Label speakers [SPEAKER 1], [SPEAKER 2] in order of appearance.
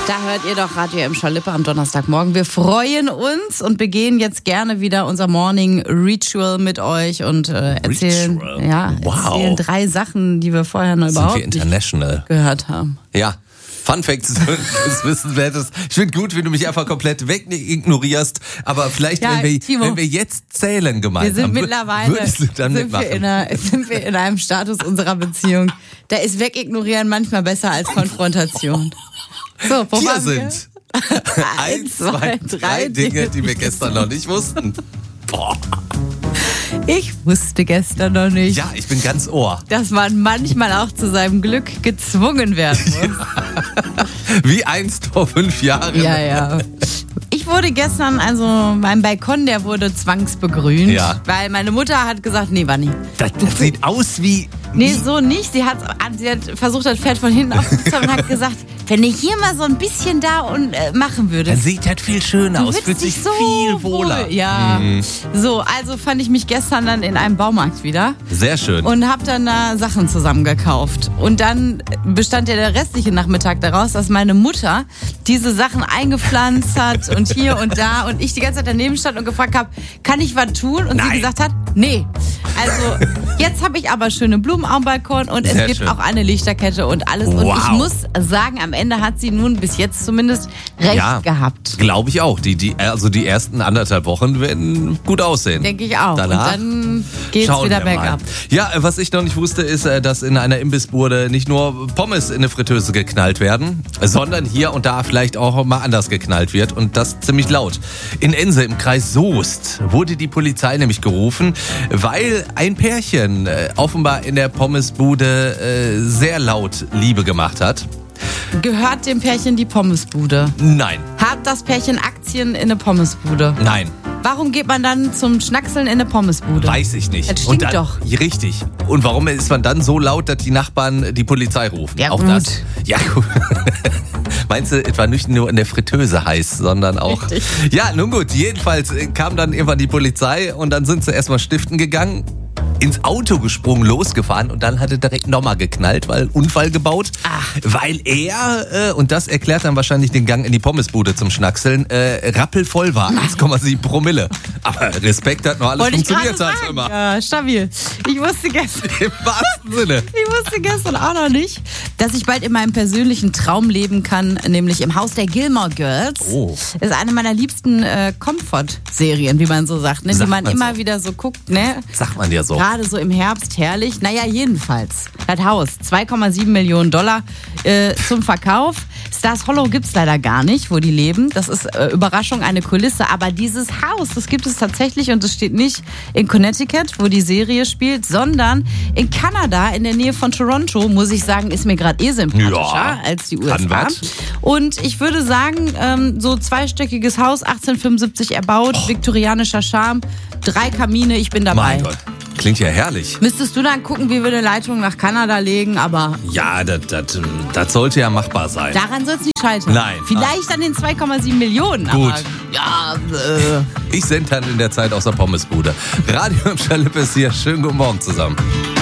[SPEAKER 1] Da hört ihr doch Radio M Schalippe am Donnerstagmorgen. Wir freuen uns und begehen jetzt gerne wieder unser Morning Ritual mit euch und erzählen 3 Sachen, die wir vorher noch überhaupt nicht gehört haben.
[SPEAKER 2] Ja. Fun Facts, das Wissenswertes. Ich finde gut, wenn du mich einfach komplett ignorierst, aber vielleicht, wenn wir jetzt zählen gemeinsam,
[SPEAKER 1] wir sind mittlerweile,
[SPEAKER 2] würdest du dann mitmachen.
[SPEAKER 1] Sind wir in einem Status unserer Beziehung, da ist Wegignorieren manchmal besser als Konfrontation. So, wo
[SPEAKER 2] Hier
[SPEAKER 1] waren wir?
[SPEAKER 2] sind 1, 2, 3 Dinge, die wir gestern noch nicht wussten. Boah.
[SPEAKER 1] Ich wusste gestern noch nicht.
[SPEAKER 2] Ja, ich bin ganz Ohr.
[SPEAKER 1] Dass man manchmal auch zu seinem Glück gezwungen werden muss.
[SPEAKER 2] Ja. Wie einst vor 5 Jahren.
[SPEAKER 1] Ja. Ich wurde gestern, mein Balkon, der wurde zwangsbegrünt, weil meine Mutter hat gesagt, nee, Wanni.
[SPEAKER 2] Das sieht aus wie...
[SPEAKER 1] Nee, so nicht. Sie hat versucht, das Pferd von hinten aufzuziehen und hat gesagt, wenn ich hier mal so ein bisschen da machen würde.
[SPEAKER 2] Dann sieht das viel schöner aus, fühlt sich so viel wohler.
[SPEAKER 1] Ja, so, also fand ich mich gestern dann in einem Baumarkt wieder.
[SPEAKER 2] Sehr schön.
[SPEAKER 1] Und habe dann da Sachen zusammengekauft. Und dann bestand ja der restliche Nachmittag daraus, dass meine Mutter diese Sachen eingepflanzt hat und hier und da und ich die ganze Zeit daneben stand und gefragt habe, kann ich was tun? Und sie gesagt hat, nee. Also jetzt habe ich aber schöne Blumen am Balkon und es gibt auch eine Lichterkette und alles. Und ich muss sagen, am Ende hat sie nun bis jetzt zumindest recht gehabt.
[SPEAKER 2] Glaube ich auch. Die ersten 1,5 Wochen werden gut aussehen.
[SPEAKER 1] Denke ich auch.
[SPEAKER 2] Danach
[SPEAKER 1] und dann geht's wieder bergab.
[SPEAKER 2] Ja, was ich noch nicht wusste, ist, dass in einer Imbissbude nicht nur Pommes in eine Fritteuse geknallt werden, sondern hier und da vielleicht auch mal anders geknallt wird und das ziemlich laut. In Ense im Kreis Soest wurde die Polizei nämlich gerufen, weil ein Pärchen offenbar in der Pommesbude sehr laut Liebe gemacht hat.
[SPEAKER 1] Gehört dem Pärchen die Pommesbude?
[SPEAKER 2] Nein.
[SPEAKER 1] Hat das Pärchen Aktien in eine Pommesbude?
[SPEAKER 2] Nein.
[SPEAKER 1] Warum geht man dann zum Schnackseln in eine Pommesbude?
[SPEAKER 2] Weiß ich nicht.
[SPEAKER 1] Das stinkt doch.
[SPEAKER 2] Richtig. Und warum ist man dann so laut, dass die Nachbarn die Polizei rufen?
[SPEAKER 1] Ja,
[SPEAKER 2] auch
[SPEAKER 1] gut.
[SPEAKER 2] Das. Ja, gut. Meinst du, etwa nicht nur in der Fritteuse heiß, sondern auch...
[SPEAKER 1] Richtig.
[SPEAKER 2] Ja, nun gut. Jedenfalls kam dann irgendwann die Polizei und dann sind sie erstmal stiften gegangen, ins Auto gesprungen, losgefahren und dann hat er direkt nochmal geknallt, weil Unfall gebaut. Weil er, und das erklärt dann wahrscheinlich den Gang in die Pommesbude zum Schnackseln, rappelvoll war, 1,7 Promille. Aber Respekt, hat noch alles funktioniert hat immer.
[SPEAKER 1] Ja, stabil. Ich wusste gestern...
[SPEAKER 2] Im wahrsten Sinne.
[SPEAKER 1] Ich wusste gestern auch noch nicht, dass ich bald in meinem persönlichen Traum leben kann, nämlich im Haus der Gilmore Girls.
[SPEAKER 2] Oh.
[SPEAKER 1] Das ist eine meiner liebsten Comfort-Serien, wie man so sagt, ne? Die man immer wieder so guckt, ne?
[SPEAKER 2] Sagt man dir so.
[SPEAKER 1] Gerade so im Herbst, herrlich. Naja, jedenfalls. Das Haus, $2,7 Millionen zum Verkauf. Stars Hollow gibt's leider gar nicht, wo die leben. Das ist Überraschung, eine Kulisse. Aber dieses Haus, das gibt es tatsächlich und es steht nicht in Connecticut, wo die Serie spielt, sondern in Kanada, in der Nähe von Toronto, muss ich sagen, ist mir gerade sympathischer als die USA. Und ich würde sagen, so zweistöckiges Haus, 1875 erbaut, viktorianischer Charme, 3 Kamine, ich bin dabei.
[SPEAKER 2] Mein Gott. Klingt ja herrlich.
[SPEAKER 1] Müsstest du dann gucken, wie wir eine Leitung nach Kanada legen, aber...
[SPEAKER 2] Ja, das sollte ja machbar sein.
[SPEAKER 1] Daran soll es nicht scheitern.
[SPEAKER 2] Nein.
[SPEAKER 1] Vielleicht an den 2,7 Millionen.
[SPEAKER 2] Gut.
[SPEAKER 1] Aber, ja,
[SPEAKER 2] Ich sende dann in der Zeit aus der Pommesbude. Radio im Schalippe ist hier. Schönen guten Morgen zusammen.